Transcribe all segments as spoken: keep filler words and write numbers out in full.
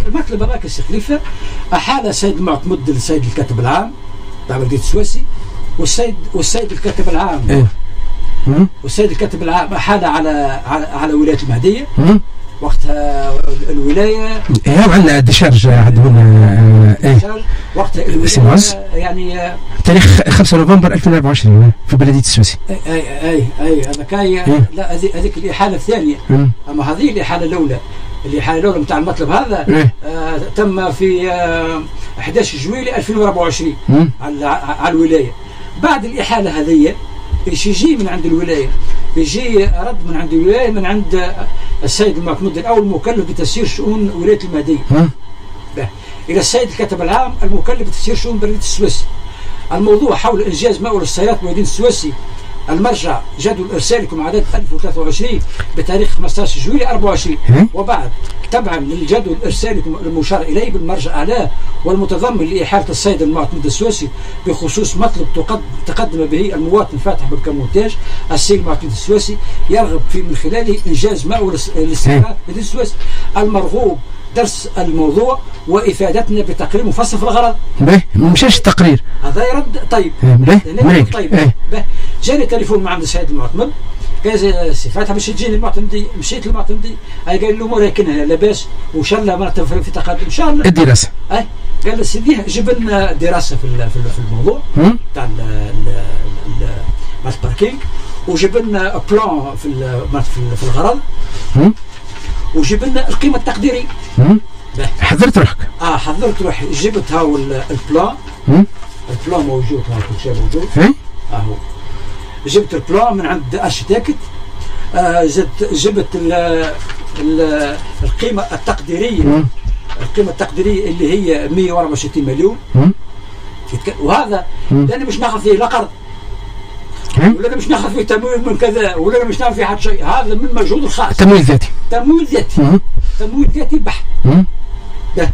المطلب هذاك السي خليفه احال السيد المعتمد للسيد الكاتب العام تاع بلديه السويسي، والسيد والسيد الكاتب العام إيه؟ والسيد الكاتب العام احال على على, على ولايه المهديه. وقتها الولايه هي عندنا ديشارج عندنا ايه وقتها الولايه يعني تاريخ خمسة نوفمبر ألفين وأربعة وعشرين في بلديه السويسي. اي اي اي اي هذا كاي لا هذيك الاحاله الثانيه. اما هذه الاحاله الاولى الاحاله الاولى نتاع المطلب هذا آه تم في آه أحد عشر جويلية ألفين وأربعة وعشرين على على الولايه. بعد الاحاله هذه ايش يجي من عند الولايه؟ يجي رد من عند الولايه من عند السيد المعتمد الاول المكلف بتسيير شؤون ولايه المهديه الى السيد الكاتب العام المكلف بتسيير شؤون بلديه السويسي. الموضوع حول انجاز مأول السيارات بمدينه السويسي، المرجع جدول ارسالكم عدد ألف وثلاثة وعشرين بتاريخ خمسة عشر جويلية أربعة وعشرين. وبعد تبعا للجدول ارسالكم المشار اليه بالمرجع اعلاه والمتضمن لاحاله السيد المعتمد السويسي بخصوص مطلب تقدم به المواطن فاتح بالكمونتاج السيد المعتمد السويسي يرغب في من خلاله انجاز مأول السيارات بمدينه السويسي المرغوب درس الموضوع وافادتنا بتقرير مفصل في الغرض. باهي ما مشاش التقرير هذا يرد. طيب باهي طيب باهي جاني تليفون من عند السيد المعتمد قال سي فاتح باش تجيني المعتمدي. مشيت للمعتمدي قال له الامور راكنها لاباس وان شاء الله مرتب في تقدم ان شاء الله الدراسه. اي قال له سيدي جيب لنا دراسه في في الموضوع تاع الباركينغ وجيب لنا بلان في في الغرض وجيب لنا القيمه التقديريه. حضرت روحك؟ اه حضرت روحي جبت هاو البلان. البلان موجود ها كل شيء موجود. اهو جبت البلان من عند ارشيتكت. آه جبت جبت ال ال القيمه التقديريه. مم. القيمه التقديريه اللي هي مئة وأربعة وستين مليون. مم. وهذا لاني مش ناخذ فيه لا قرض ولا انا مش ناخذ فيه تمويل من كذا ولا انا مش ناخذ فيه حتى شيء، هذا من مجهود الخاص. تمويل ذاتي. تمويل ذاتي. تمويل ذاتي بحت. ده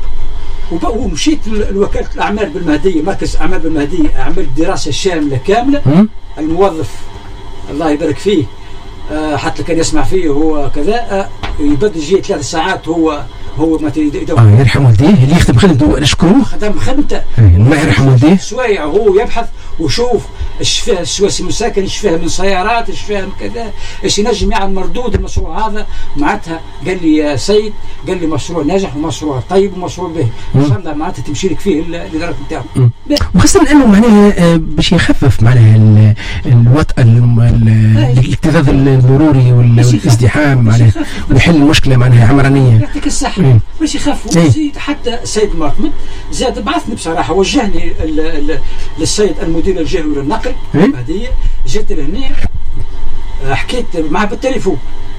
ومشيت لوكاله الاعمال بالمهديه، مركز اعمال بالمهديه، اعمل دراسه شامله كامله. مم. الموظف الله يبارك فيه آه حتى كان يسمع فيه هو كذا آه يبدل يجي ثلاث ساعات هو هو ما تيدو اه يرحم والديه اللي يخدم خدمته نشكروه خدم خدمته الله يرحم والديه شويه هو يبحث وشوف ايش فيه السويسي مساكن، ايش فيه من سيارات، ايش فيه من كذا، ايش ينجم يعمل مردود المشروع هذا. معناتها قال لي يا سيد قال لي مشروع ناجح ومشروع طيب ومشروع به ان شاء الله معناتها تمشي لك فيه الاداره نتاعو. وخاصه انه معناها باش يخفف معناها الوطأ الاكتظاظ المروري والازدحام معناها ويحل المشكله معناها عمرانيه. يعطيك الصحه باش يخفف ويزيد. حتى السيد المعتمد زاد بعثني بصراحه وجهني للسيد المدير الجهوي للنقل المهديه. جيت لهنا حكيت معه بالتليفون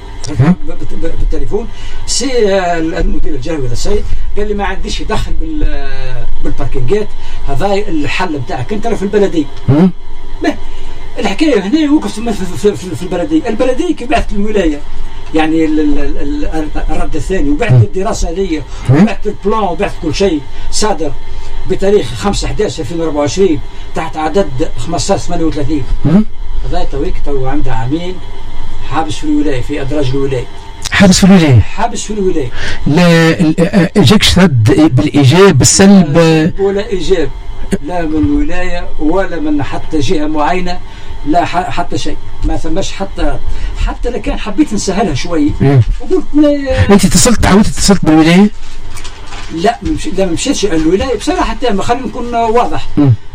بالتليفون سي المدير الجهوي هذا السيد قال لي ما عنديش يدخل بالباركينجات، هذا الحل نتاعك انت في البلديه. الحكايه هنا وقفت في البلديه. البلديه كي بعثت الولايه يعني الرد الثاني وبعثت الدراسه هذه وبعثت البلان وبعثت كل شيء صادر بتاريخ خمسة أحد عشر ألفين وأربعة وعشرين تحت عدد خمسة عشر ثمانية وثلاثين. هذا تويك تو عنده عامين حابس في الولايه في ادراج الولايه. حابس في الولايه. حابس في الولايه. لا جاكش رد بالايجاب بالسلب ولا ايجاب لا من الولايه ولا من حتى جهه معينه لا حتى شيء ما ثماش حتى حتى لو كان حبيت نسهلها شوي وقلت انت اتصلت حاولت اتصلت بالولايه؟ لا مش لا ما مشيتش الولايه بصراحه تامه خلينا نكون واضح.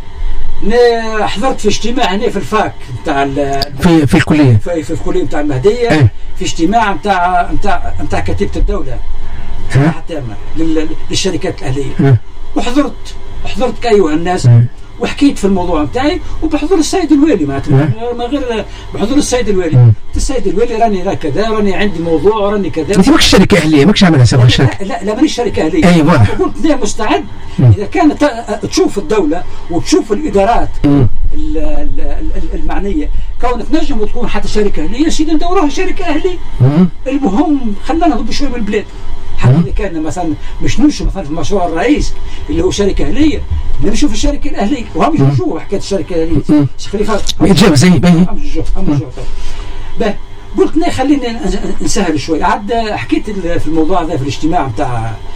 انا حضرت في اجتماع هنا في الفاك نتاع في في الكليه في, في الكليه نتاع المهديه اه. في اجتماع نتاع نتاع نتاع كتيبه الدوله صراحه تامه للشركات الاهليه اه. وحضرت حضرت كايوه الناس اه. وحكيت في الموضوع نتاعي وبحضور السيد الوالي معناتها ما غير بحضور السيد الوالي. م. السيد الوالي راني را كذا راني عندي موضوع راني كذا. انت ماكش شركه اهليه ماكش عاملها سوا الشركه؟ لا لا مانيش شركه اهليه. اي واضح. قلت انا مستعد م. اذا كانت تشوف الدوله وتشوف الادارات م. المعنيه كون تنجم وتكون حتى شركه اهليه سيدي ندوروها شركه اهليه. المهم خلينا نهضوا شويه من البلاد. حتى إذا كان مثلا مش نمشوا مثلا في مشروع الرئيس اللي هو شركه اهليه نمشوا في الشركه الاهليه وهم يشوفوا حكايه الشركه الاهليه. شيخ خليفه اجابه زي باهي باهي قلت خلينا نسهل شوي. عاد حكيت في الموضوع هذا في الاجتماع نتاع